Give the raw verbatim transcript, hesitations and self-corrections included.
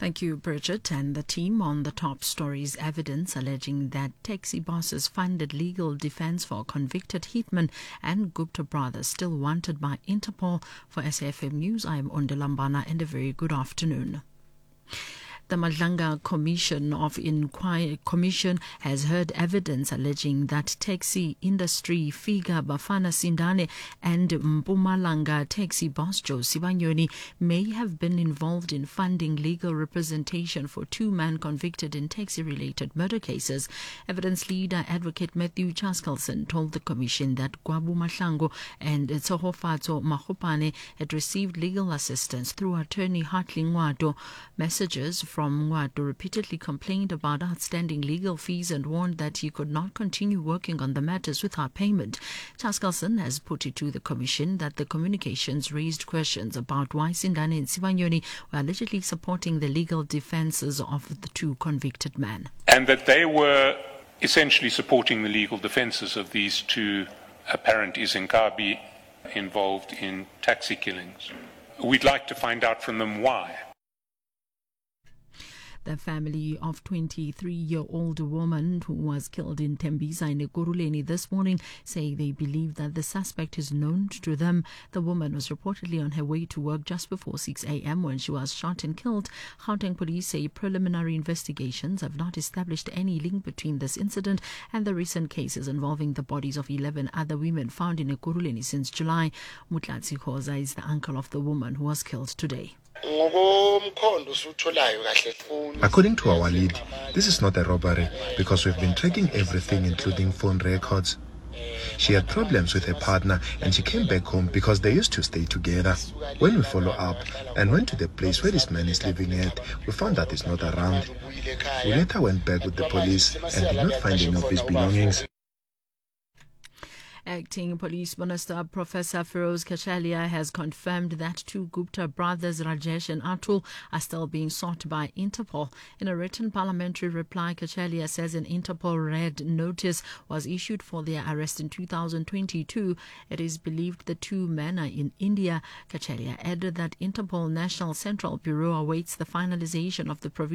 Thank you, Bridget. And the team on the top stories evidence alleging that taxi bosses funded legal defense for convicted hitman and Gupta brothers still wanted by Interpol. For S A F M News, I am Ondelambana and a very good afternoon. The Madlanga Commission of Inquiry Commission has heard evidence alleging that taxi industry figure Bafana Sindane and Mpumalanga taxi boss Joe Sibanyoni may have been involved in funding legal representation for two men convicted in taxi-related murder cases. Evidence leader Advocate Matthew Chaskalson told the Commission that Gwabu Mahlango and Tsohofatso Mahopane had received legal assistance through attorney Hartley Ngwado. Messages from From Ngwado repeatedly complained about outstanding legal fees and warned that he could not continue working on the matters without payment. Chaskalson has put it to the Commission that the communications raised questions about why Sindane and Sibanyoni were allegedly supporting the legal defences of the two convicted men. And that they were essentially supporting the legal defences of these two apparent Izinkabi involved in taxi killings. We'd like to find out from them why. The family of twenty-three-year-old woman who was killed in Tembisa in Ekurhuleni this morning say they believe that the suspect is known to them. The woman was reportedly on her way to work just before six a.m. when she was shot and killed. Gauteng police say preliminary investigations have not established any link between this incident and the recent cases involving the bodies of eleven other women found in Ekurhuleni since July. Mutlatsi Khoza is the uncle of the woman who was killed today. According to our lead, this is not a robbery because we've been tracking everything including phone records. She had problems with her partner and she came back home because they used to stay together. When we follow up and went to the place where this man is living at, we found that he's not around. We later went back with the police and did not find any of his belongings. Acting Police Minister Professor Feroz Kachalia has confirmed that two Gupta brothers, Rajesh and Atul, are still being sought by Interpol. In a written parliamentary reply, Kachalia says an Interpol red notice was issued for their arrest in two thousand twenty-two. It is believed the two men are in India. Kachalia added that Interpol National Central Bureau awaits the finalization of the provision